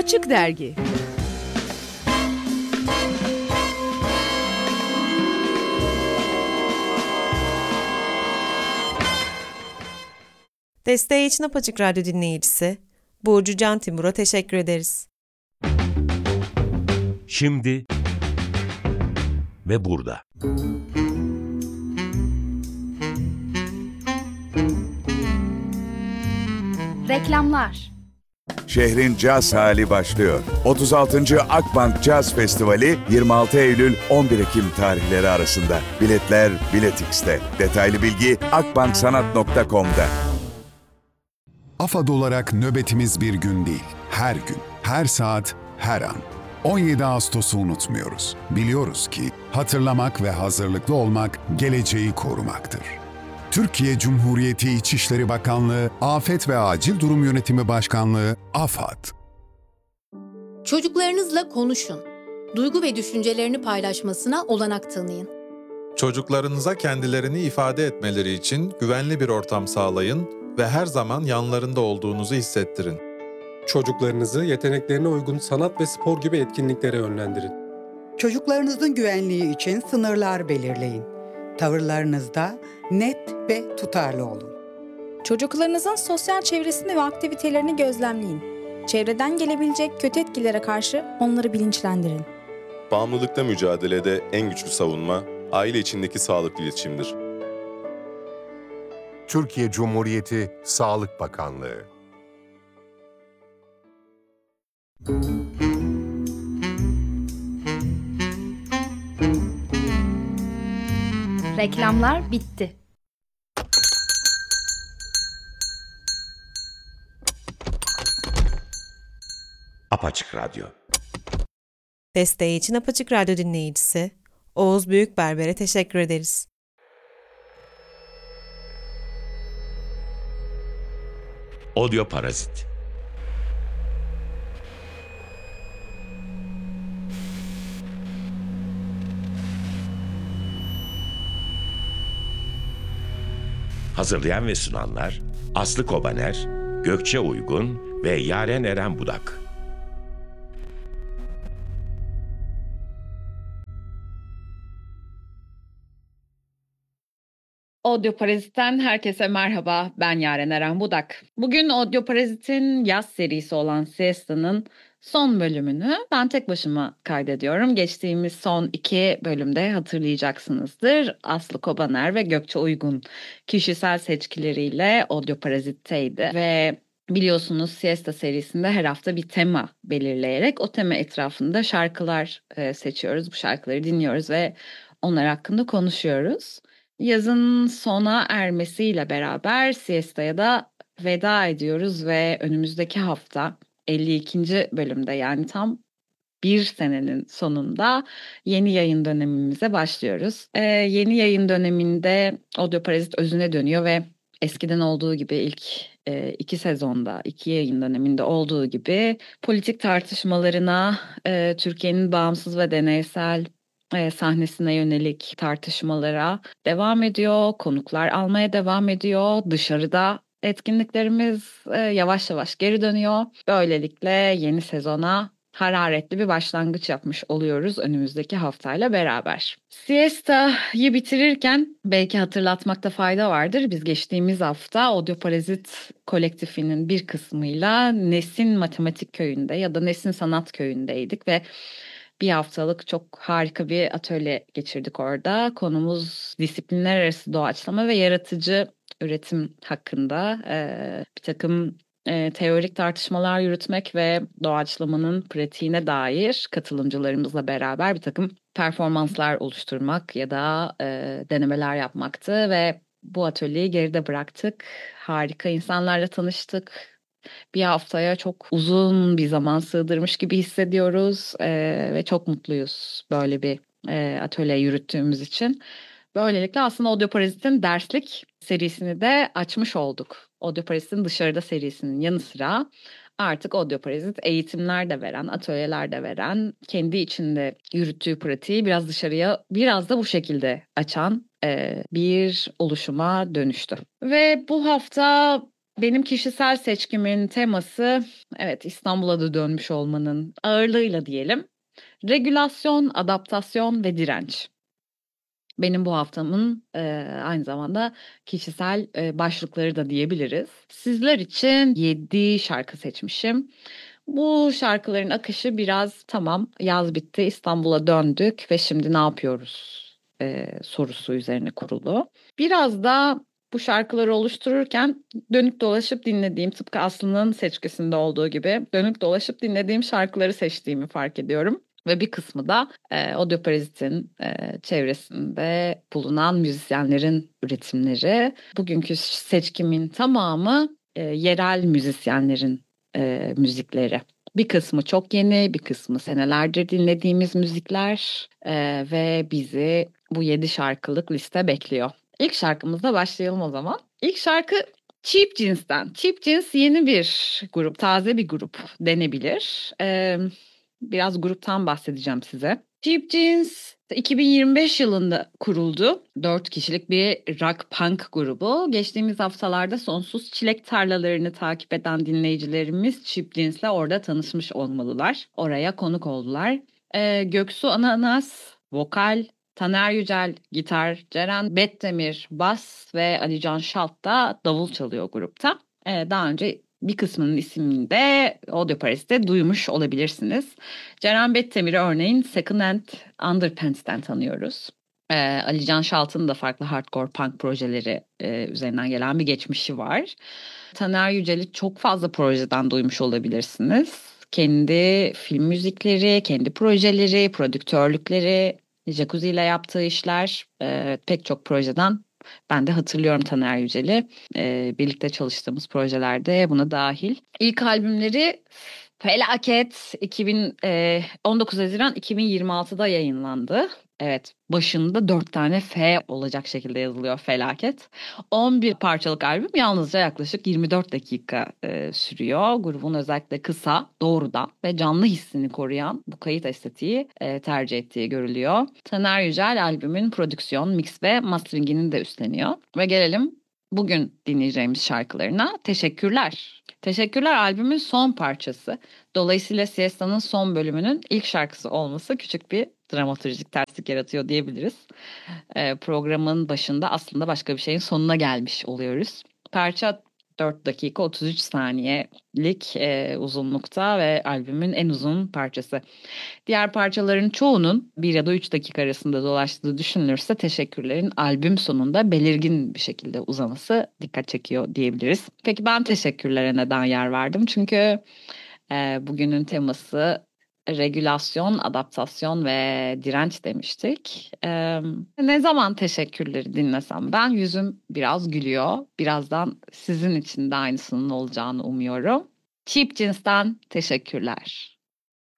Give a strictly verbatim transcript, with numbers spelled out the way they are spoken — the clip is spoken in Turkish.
Açık Dergi. Desteği için Apaçık Radyo dinleyicisi Burcu Can Timur'a teşekkür ederiz. Şimdi ve burada. Reklamlar. Şehrin caz hali başlıyor. otuz altıncı Akbank Caz Festivali yirmi altı Eylül on bir Ekim tarihleri arasında. Biletler Biletix'te. Detaylı bilgi akbanksanat nokta com'da. AFAD olarak nöbetimiz bir gün değil, her gün, her saat, her an. on yedi Ağustos'u unutmuyoruz. Biliyoruz ki hatırlamak ve hazırlıklı olmak geleceği korumaktır. Türkiye Cumhuriyeti İçişleri Bakanlığı, Afet ve Acil Durum Yönetimi Başkanlığı, AFAD. Çocuklarınızla konuşun. Duygu ve düşüncelerini paylaşmasına olanak tanıyın. Çocuklarınıza kendilerini ifade etmeleri için güvenli bir ortam sağlayın ve her zaman yanlarında olduğunuzu hissettirin. Çocuklarınızı yeteneklerine uygun sanat ve spor gibi etkinliklere yönlendirin. Çocuklarınızın güvenliği için sınırlar belirleyin. Tavırlarınızda net ve tutarlı olun. Çocuklarınızın sosyal çevresini ve aktivitelerini gözlemleyin. Çevreden gelebilecek kötü etkilere karşı onları bilinçlendirin. Bağımlılıkla mücadelede en güçlü savunma, aile içindeki sağlıklı iletişimdir. Türkiye Cumhuriyeti Sağlık Bakanlığı. Reklamlar bitti. Apaçık Radyo. Desteği için Apaçık Radyo dinleyicisi Oğuz Büyükberber'e teşekkür ederiz. Audio Parazit. Hazırlayan ve sunanlar Aslı Kobaner, Gökçe Uygun ve Yaren Eren Budak. Audio Parazit'ten herkese merhaba, ben Yaren Eren Budak. Bugün Audio Parazit'in yaz serisi olan Siesta'nın son bölümünü ben tek başıma kaydediyorum. Geçtiğimiz son iki bölümde hatırlayacaksınızdır. Aslı Kobaner ve Gökçe Uygun kişisel seçkileriyle Audio Parazit'teydi ve biliyorsunuz Siesta serisinde her hafta bir tema belirleyerek o tema etrafında şarkılar seçiyoruz. Bu şarkıları dinliyoruz ve onlar hakkında konuşuyoruz. Yazın sona ermesiyle beraber Siesta'ya da veda ediyoruz ve önümüzdeki hafta elli ikinci bölümde, yani tam bir senenin sonunda yeni yayın dönemimize başlıyoruz. Ee, yeni yayın döneminde Audio Parazit özüne dönüyor ve eskiden olduğu gibi ilk e, iki sezonda, iki yayın döneminde olduğu gibi politik tartışmalarına, e, Türkiye'nin bağımsız ve deneysel e, sahnesine yönelik tartışmalara devam ediyor. Konuklar almaya devam ediyor. Dışarıda etkinliklerimiz e, yavaş yavaş geri dönüyor. Böylelikle yeni sezona hararetli bir başlangıç yapmış oluyoruz önümüzdeki haftayla beraber. Siesta'yı bitirirken belki hatırlatmakta fayda vardır. Biz geçtiğimiz hafta Audio Parazit kolektifinin bir kısmıyla Nesin Matematik Köyü'nde ya da Nesin Sanat Köyü'ndeydik ve bir haftalık çok harika bir atölye geçirdik orada. Konumuz disiplinler arası doğaçlama ve yaratıcı üretim hakkında e, bir takım e, teorik tartışmalar yürütmek ve doğaçlamanın pratiğine dair katılımcılarımızla beraber bir takım performanslar oluşturmak ya da e, denemeler yapmaktı ve bu atölyeyi geride bıraktık. Harika insanlarla tanıştık. Bir haftaya çok uzun bir zaman sığdırmış gibi hissediyoruz ee, ve çok mutluyuz böyle bir e, atölye yürüttüğümüz için. Böylelikle aslında Audio Parazit'in derslik serisini de açmış olduk. Audio Parazit'in dışarıda serisinin yanı sıra artık Audio Parazit eğitimler de veren, atölyeler de veren, kendi içinde yürüttüğü pratiği biraz dışarıya, biraz da bu şekilde açan e, bir oluşuma dönüştü. Ve bu hafta benim kişisel seçkimin teması, evet, İstanbul'a da dönmüş olmanın ağırlığıyla diyelim. Regülasyon, adaptasyon ve direnç. Benim bu haftamın e, aynı zamanda kişisel e, başlıkları da diyebiliriz. Sizler için yedi şarkı seçmişim. Bu şarkıların akışı biraz tamam, yaz bitti, İstanbul'a döndük ve şimdi ne yapıyoruz e, sorusu üzerine kurulu. Biraz da bu şarkıları oluştururken dönüp dolaşıp dinlediğim, tıpkı Aslı'nın seçkisinde olduğu gibi dönüp dolaşıp dinlediğim şarkıları seçtiğimi fark ediyorum. Ve bir kısmı da e, Audioparazit'in e, çevresinde bulunan müzisyenlerin üretimleri. Bugünkü seçkimin tamamı e, yerel müzisyenlerin e, müzikleri. Bir kısmı çok yeni, bir kısmı senelerdir dinlediğimiz müzikler e, ve bizi bu yedi şarkılık liste bekliyor. İlk şarkımızla başlayalım o zaman. İlk şarkı Cheap Jeans'ten. Cheap Jeans yeni bir grup, taze bir grup denebilir. E, biraz gruptan bahsedeceğim size. Cheap Jeans iki bin yirmi beş yılında kuruldu. Dört kişilik bir rock punk grubu. Geçtiğimiz haftalarda Sonsuz Çilek Tarlalarını takip eden dinleyicilerimiz Cheap Jeans'le orada tanışmış olmalılar. Oraya konuk oldular. Ee, Göksu Ananas, vokal, Taner Yücel gitar, Ceren Betdemir bas ve Alican Şalt da davul çalıyor grupta. Ee, daha önce bir kısmının ismini de Audioparazit'te duymuş olabilirsiniz. Ceren Betdemir'i örneğin Second Hand Underpants'ten tanıyoruz. Ee, Alican Şalt'ın da farklı hardcore punk projeleri e, üzerinden gelen bir geçmişi var. Taner Yücel'i çok fazla projeden duymuş olabilirsiniz. Kendi film müzikleri, kendi projeleri, prodüktörlükleri, Jacuzzi ile yaptığı işler, e, pek çok projeden ben de hatırlıyorum Taner Yücel'i. E, birlikte çalıştığımız projelerde buna dahil. İlk albümleri Felaket iki bin on dokuz Haziran iki bin yirmi altıda yayınlandı. Evet, başında dört tane F olacak şekilde yazılıyor Felaket. on bir parçalık albüm yalnızca yaklaşık yirmi dört dakika e, sürüyor. Grubun özellikle kısa, doğrudan ve canlı hissini koruyan bu kayıt estetiği e, tercih ettiği görülüyor. Taner Yücel albümün prodüksiyon, mix ve masteringini de üstleniyor. Ve gelelim bugün dinleyeceğimiz şarkılarına. Teşekkürler. Teşekkürler albümün son parçası. Dolayısıyla Siesta'nın son bölümünün ilk şarkısı olması küçük bir dramaturjik terslik yaratıyor diyebiliriz. Ee, programın başında aslında başka bir şeyin sonuna gelmiş oluyoruz. Parça dört dakika otuz üç saniyelik e, uzunlukta ve albümün en uzun parçası. Diğer parçaların çoğunun bir ya da üç dakika arasında dolaştığı düşünülürse teşekkürlerin albüm sonunda belirgin bir şekilde uzaması dikkat çekiyor diyebiliriz. Peki ben teşekkürlere neden yer verdim? Çünkü e, bugünün teması regülasyon, adaptasyon ve direnç demiştik. Ee, ne zaman teşekkürleri dinlesem ben yüzüm biraz gülüyor. Birazdan sizin için de aynısının olacağını umuyorum. Cheap Jeans'ten teşekkürler.